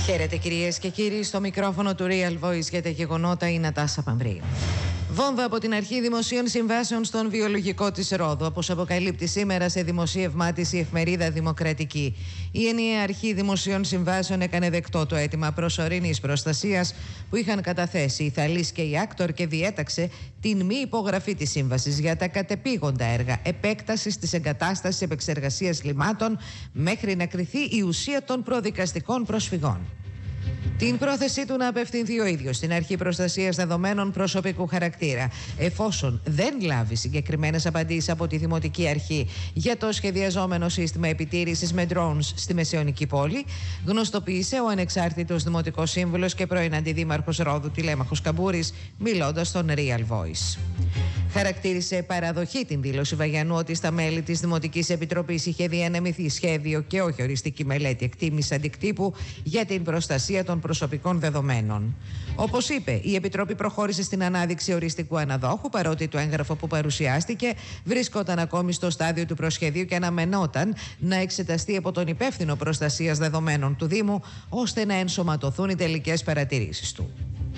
Χαίρετε κυρίες και κύριοι, στο μικρόφωνο του Real Voice για τα γεγονότα η Νατάσα Παμβρή. Βόμβα από την Αρχή Δημοσίων Συμβάσεων στον βιολογικό της Ρόδου, όπως αποκαλύπτει σήμερα σε δημοσίευμά της η εφημερίδα Δημοκρατική. Η ενιαία Αρχή Δημοσίων Συμβάσεων έκανε δεκτό το αίτημα προσωρινής προστασίας που είχαν καταθέσει η Θαλής και η Άκτορ και διέταξε την μη υπογραφή της σύμβασης για τα κατεπήγοντα έργα επέκτασης της εγκατάστασης επεξεργασίας λιμάτων μέχρι να κριθεί η ουσία των προδικαστικών προσφυγών. Την πρόθεσή του να απευθυνθεί ο ίδιος στην Αρχή Προστασίας Δεδομένων προσωπικού χαρακτήρα, εφόσον δεν λάβει συγκεκριμένες απαντήσεις από τη Δημοτική Αρχή για το σχεδιαζόμενο σύστημα επιτήρησης με drones στη Μεσαιωνική Πόλη, γνωστοποίησε ο ανεξάρτητος Δημοτικός Σύμβουλος και πρώην Αντιδήμαρχος Ρόδου Τηλέμαχος Καμπούρης, μιλώντας στον Real Voice. Χαρακτήρισε παραδοχή την δήλωση Βαγιανού ότι στα μέλη της Δημοτικής Επιτροπής είχε διανεμηθεί σχέδιο και όχι οριστική μελέτη εκτίμηση αντικτύπου για την προστασία των προσωπικών δεδομένων. Όπως είπε, η Επιτροπή προχώρησε στην ανάδειξη οριστικού αναδόχου, παρότι το έγγραφο που παρουσιάστηκε βρίσκονταν ακόμη στο στάδιο του προσχεδίου και αναμενόταν να εξεταστεί από τον υπεύθυνο προστασίας δεδομένων του Δήμου, ώστε να ενσωματωθούν οι τελικές παρατηρήσεις του.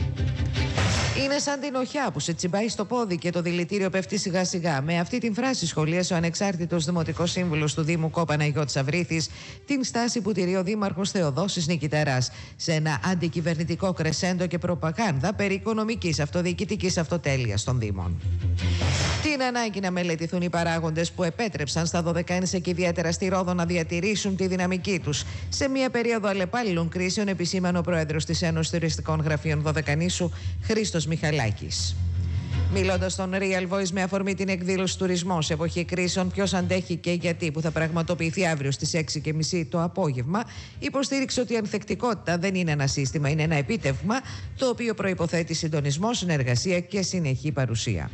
Είναι σαν την οχιά που σε τσιμπάει στο πόδι και το δηλητήριο πέφτει σιγά σιγά. Με αυτή την φράση σχολίασε ο ανεξάρτητος Δημοτικός Σύμβουλος του Δήμου Κόπαναγιώτης Αβρίθης την στάση που τηρεί ο Δήμαρχος Θεοδόσης Νικηταράς σε ένα αντικυβερνητικό κρεσέντο και προπαγάνδα περί οικονομικής αυτοδιοικητικής αυτοτέλειας των Δήμων. Την ανάγκη να μελετηθούν οι παράγοντες που επέτρεψαν στα Δωδεκάνησα και ιδιαίτερα στη Ρόδο να διατηρήσουν τη δυναμική τους σε μια περίοδο αλλεπάλληλων κρίσεων, επισήμανε ο πρόεδρος της Ένωσης Τουριστικών Γραφείων Δωδεκανήσου, Χρήστος Μιχαλάκης. Μιλώντας στον Real Voice με αφορμή την εκδήλωση Τουρισμός σε εποχή κρίσεων, ποιος αντέχει και γιατί, που θα πραγματοποιηθεί αύριο στις 6:30 το απόγευμα, υποστήριξε ότι η ανθεκτικότητα δεν είναι ένα σύστημα, είναι ένα επίτευγμα το οποίο προϋποθέτει συντονισμό, συνεργασία και συνεχή παρουσία.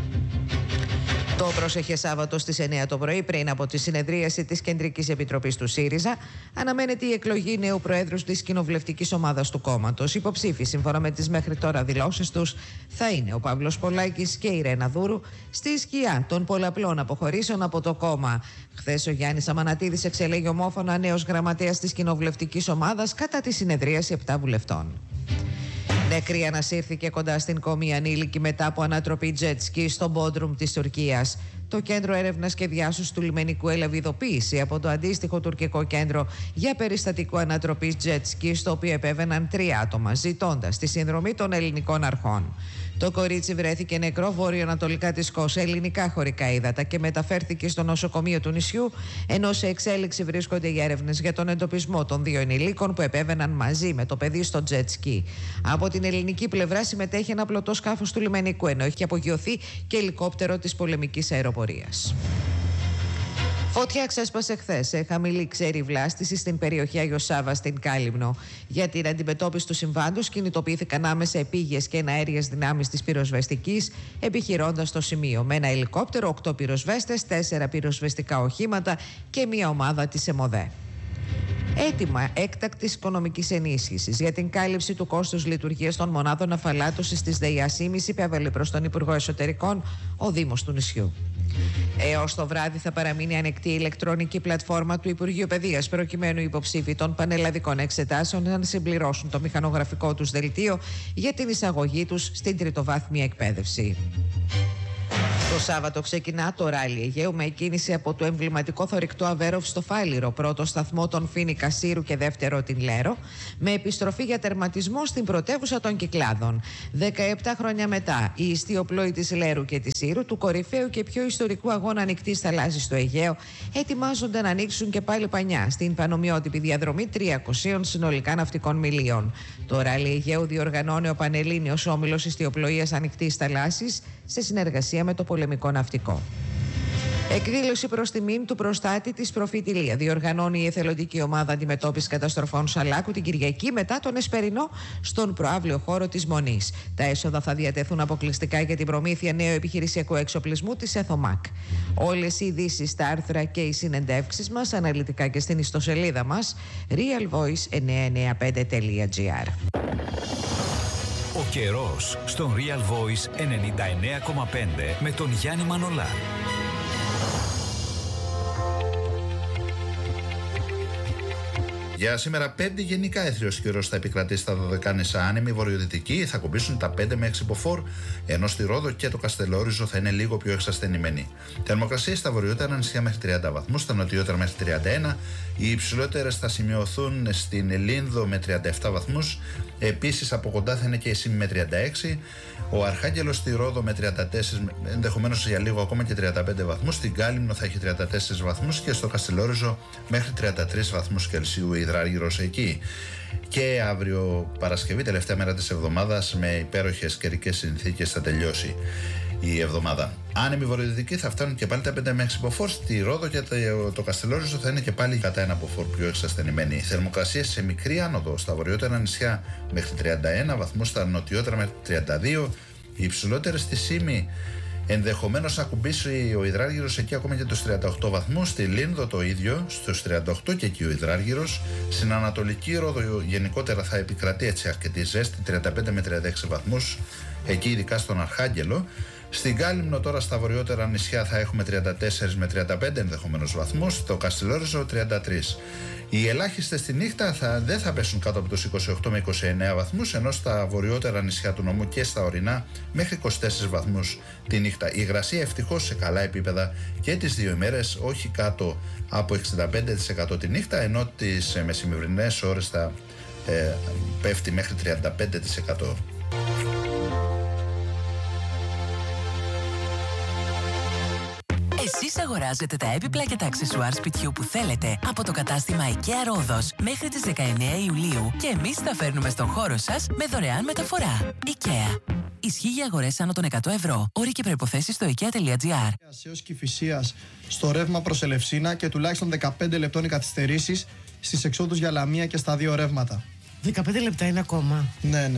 Το πρόσεχε Σάββατο στις 9 το πρωί, πριν από τη συνεδρίαση της Κεντρικής Επιτροπής του ΣΥΡΙΖΑ, αναμένεται η εκλογή νέου Προέδρου της κοινοβουλευτικής ομάδας του κόμματος. Υποψήφοι, σύμφωνα με τις μέχρι τώρα δηλώσεις τους, θα είναι ο Παύλος Πολάκης και η Ρένα Δούρου, στη σκιά των πολλαπλών αποχωρήσεων από το κόμμα. Χθες ο Γιάννης Αμανατίδης εξελέγει ομόφωνα νέος γραμματέας της κοινοβουλευτικής ομάδας κατά τη συνεδρίαση 7 βουλευτών. Νεκρή ανασύρθηκε κοντά στην Κόμη ανήλικη μετά από ανατροπή jet ski στο Μπόντρουμ της Τουρκίας. Το Κέντρο Έρευνας και Διάσωσης του Λιμενικού έλαβε ειδοποίηση από το αντίστοιχο τουρκικό κέντρο για περιστατικό ανατροπής jet ski, στο οποίο επέβαιναν 3 άτομα, ζητώντας τη συνδρομή των ελληνικών αρχών. Το κορίτσι βρέθηκε νεκρό βορειοανατολικά της Κος, ελληνικά χωρικά ύδατα, και μεταφέρθηκε στο νοσοκομείο του νησιού, ενώ σε εξέλιξη βρίσκονται οι έρευνες για τον εντοπισμό των 2 ενηλίκων που επέβαιναν μαζί με το παιδί στο jet ski. Από την ελληνική πλευρά συμμετέχει ένα πλωτό σκάφος του λιμενικού, ενώ έχει απογειωθεί και ελικόπτερο της πολεμικής αεροπορίας. Φωτιά ξέσπασε χθες σε χαμηλή ξέρη βλάστηση στην περιοχή Άγιο Σάββα στην Κάλυμνο. Για την αντιμετώπιση του συμβάντος κινητοποιήθηκαν άμεσα επίγειες και εναέριες δυνάμεις της πυροσβεστικής, επιχειρώντας το σημείο με ένα ελικόπτερο, 8 πυροσβέστες, 4 πυροσβεστικά οχήματα και μια ομάδα της ΕΜΟΔΕ. Έτοιμα έκτακτης οικονομικής ενίσχυσης για την κάλυψη του κόστους λειτουργίας των μονάδων αφαλάτωσης της ΔΕΙΑΣΥΜΙΣ υπέβαλε προς τον Υπουργό Εσωτερικών ο Δήμος του νησιού. Έως το βράδυ θα παραμείνει ανοιχτή η ηλεκτρονική πλατφόρμα του Υπουργείου Παιδείας, προκειμένου οι υποψήφοι των πανελλαδικών εξετάσεων να συμπληρώσουν το μηχανογραφικό τους δελτίο για την εισαγωγή τους στην τριτοβάθμια εκπαίδευση. Το Σάββατο ξεκινά το ράλι Αιγαίου με εκκίνηση από το εμβληματικό θωρηκτό Αβέροφ στο Φάληρο, πρώτο σταθμό των Φοίνικα Σύρου και δεύτερο την Λέρο, με επιστροφή για τερματισμό στην πρωτεύουσα των Κυκλάδων. 17 χρόνια μετά, οι ιστιοπλοίοι της Λέρου και της Σύρου, του κορυφαίου και πιο ιστορικού αγώνα ανοιχτής θαλάσσης στο Αιγαίο, ετοιμάζονται να ανοίξουν και πάλι πανιά στην πανομοιότυπη διαδρομή 300 συνολικά ναυτικών μιλίων. Το ράλι Αιγαίου διοργανώνει ο Πανελλήνιος Όμιλος Ιστιοπλοείας Ανοιχτής Θαλάσσης σε συνεργασία με το Πολεμικό Ναυτικό. Εκδήλωση προς τιμήν του προστάτη της Προφήτη Λία διοργανώνει η εθελοντική ομάδα αντιμετώπισης καταστροφών Σαλάκου την Κυριακή μετά τον Εσπερινό στον προαύλιο χώρο της Μονής. Τα έσοδα θα διατεθούν αποκλειστικά για την προμήθεια νέου επιχειρησιακού εξοπλισμού της ΕΘΟΜΑΚ. Όλες οι ειδήσεις, τα άρθρα και οι συνεντεύξεις μας αναλυτικά και στην ιστοσελίδα μας realvoice995.gr. Ο καιρός στον Real Voice 99,5 με τον Γιάννη Μανολά. Για σήμερα 5 γενικά έθριος καιρός θα επικρατήσει στα Δωδεκάνησα, άνεμη βορειοδυτική, θα κομπήσουν τα 5 με 6 μποφόρ, ενώ στη Ρόδο και το Καστελόριζο θα είναι λίγο πιο εξασθενημένοι. Θερμοκρασίες στα βορειότερα νησιά μέχρι 30 βαθμούς, στα νοτιότερα μέχρι 31, οι υψηλότερες θα σημειωθούν στην Λίνδο με 37 βαθμούς, επίσης από κοντά θα είναι και η Σύμη με 36, ο Αρχάγγελος στη Ρόδο με 34, ενδεχομένως για λίγο ακόμα και 35 βαθμούς, στην Κάλυμνο θα έχει 34 βαθμούς και στο Καστελόριζο μέχρι 33 βαθμούς Κελσίου υδράργυρος εκεί. Και αύριο Παρασκευή, τελευταία μέρα της εβδομάδας, με υπέροχες καιρικές συνθήκες θα τελειώσει η εβδομάδα. Άνεμοι βορειοδυτικοί θα φτάνουν και πάλι τα 5 με 6 μποφόρ, στη Ρόδο και το Καστελόριζο θα είναι και πάλι κατά 1 μποφόρ πιο εξασθενημένοι. Θερμοκρασίες σε μικρή άνοδο στα βορειότερα νησιά μέχρι 31 βαθμούς, στα νοτιότερα μέχρι 32, οι υψηλότερες στη Σύμη. Ενδεχομένως να κουμπίσει ο υδράργυρος εκεί ακόμα και τους 38 βαθμούς. Στη Λίνδο το ίδιο, στους 38 και εκεί ο υδράργυρος. Στην Ανατολική Ρόδο γενικότερα θα επικρατεί έτσι αρκετή ζέστη, 35 με 36 βαθμούς, εκεί ειδικά στον Αρχάγγελο. Στην Κάλυμνο τώρα στα βορειότερα νησιά θα έχουμε 34 με 35 ενδεχομένως βαθμούς, στο Καστελόριζο 33. Οι ελάχιστες στη νύχτα δεν θα πέσουν κάτω από τους 28 με 29 βαθμούς, ενώ στα βορειότερα νησιά του νομού και στα ορεινά μέχρι 24 βαθμούς τη νύχτα. Η υγρασία ευτυχώς σε καλά επίπεδα και τις δύο ημέρες, όχι κάτω από 65% τη νύχτα, ενώ τις μεσημβρινές ώρες θα πέφτει μέχρι 35%. Εσείς αγοράζετε τα έπιπλα και τα αξεσουάρ σπιτιού που θέλετε από το κατάστημα IKEA Ρόδος μέχρι τις 19 Ιουλίου και εμείς τα φέρνουμε στον χώρο σας με δωρεάν μεταφορά. IKEA. Ισχύει για αγορές άνω των 100 ευρώ. Όροι και προϋποθέσεις στο IKEA.gr. Έως Κηφισίας στο ρεύμα προς Ελευσίνα και τουλάχιστον 15 λεπτών οι καθυστερήσεις στις εξόδους για Λαμία και στα δύο ρεύματα. 15 λεπτά είναι ακόμα. Ναι.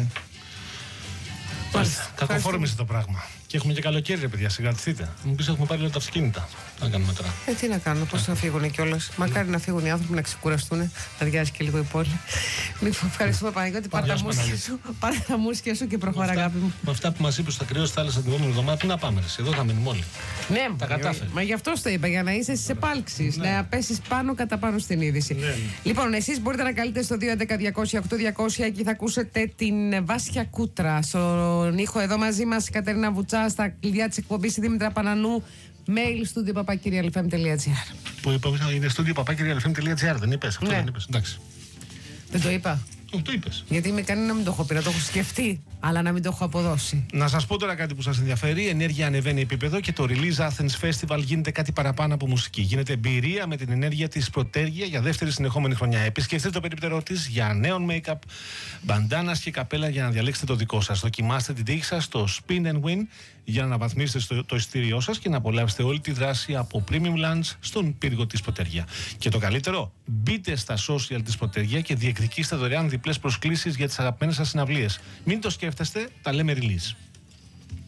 Κακοφόρμησε το πράγμα. Και έχουμε και καλοκαίρι, ρε παιδιά, συγκρατηθείτε. Μου πεις έχουμε πάρει όλα τα αυτοκίνητα. Τι να κάνουμε τώρα. Τι να κάνουμε, πώς θα φύγουν κιόλας. Μακάρι να φύγουν οι άνθρωποι να ξεκουραστούν, να αδειάσει και λίγο η πόλη. Λοιπόν, ευχαριστούμε Παναγιώτη. Πάρε τα μουσια σου και προχώρα, αγάπη μου. Με αυτά που μας είπες στα κρυός θάλασσα την επόμενη εβδομάδα, πού να πάμε, εδώ θα μείνουμε όλοι. Ναι, τα κατάφερε. Μα γι' αυτό το είπα, για να είσαι στις επάλξεις, να πέσεις πάνω κατά πάνω στην είδηση. Ναι. Λοιπόν, εσείς μπορείτε να καλείτε στο 211-200-8200, εκεί θα ακούσετε την Βάσια Κούτρα. Στον ήχο εδώ μαζί μας η Κατερίνα Βουτσά, στα κλειδιά της εκπομπής η Δήμητρα Πανανού. Mail studio@realfm.gr. Που είπα είναι studio@realfm.gr, δεν είπες? Αυτό δεν είπες. Εντάξει. Δεν το είπα. Το είπες. Γιατί με κάνει να μην το έχω πει, να το έχω σκεφτεί, αλλά να μην το έχω αποδώσει. Να σας πω τώρα κάτι που σας ενδιαφέρει. Η ενέργεια ανεβαίνει επίπεδο και το Release Athens Festival γίνεται κάτι παραπάνω από μουσική. Γίνεται εμπειρία με την ενέργεια της Πρωτέργεια για δεύτερη συνεχόμενη χρονιά. Επισκεφτείτε το περίπτερό της για νέον make-up, μπαντάνας και καπέλα για να διαλέξετε το δικό σας. Δοκιμάστε την τύχη σας στο Spin and Win για να αναβαθμίσετε το εισιτήριό σας και να απολαύσετε όλη τη δράση από Premium Lunch στον πύργο της Πρωτέργεια. Και το καλύτερο, μπείτε στα social της Πρωτέργεια και διεκδικήστε δωρεάν διπλές προσκλήσεις για τις αγαπημένες σας συναυλίες. Μην το σκέφτεστε, τα λέμε release.